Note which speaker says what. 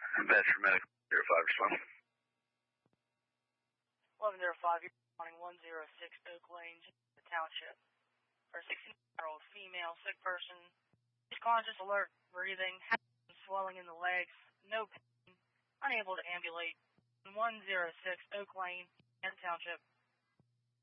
Speaker 1: Bedford Medical 05 respond.
Speaker 2: 1105, you're responding 106 Oak Lane, the township. For a 16-year-old female sick person, she's conscious, alert, breathing, having swelling in the legs, no pain, unable to ambulate. 106 Oak Lane, and township.